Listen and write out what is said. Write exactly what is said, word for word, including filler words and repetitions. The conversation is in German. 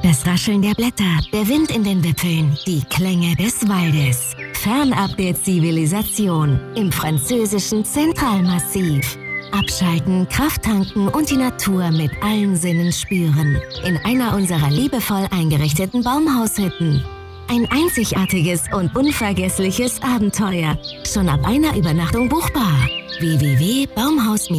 Das Rascheln der Blätter, der Wind in den Wipfeln, die Klänge des Waldes. Fernab der Zivilisation im französischen Zentralmassiv. Abschalten, Kraft tanken und die Natur mit allen Sinnen spüren. In einer unserer liebevoll eingerichteten Baumhaushütten. Ein einzigartiges und unvergessliches Abenteuer. Schon ab einer Übernachtung buchbar. w w w punkt baumhaus